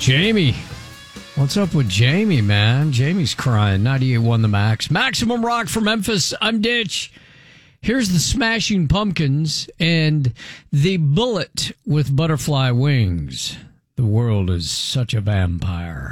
Jamie. What's up with Jamie, man? Jamie's crying. 98.1 The Max. Maximum Rock for Memphis. I'm Ditch. Here's the Smashing Pumpkins and the Bullet with Butterfly Wings. The world is such a vampire.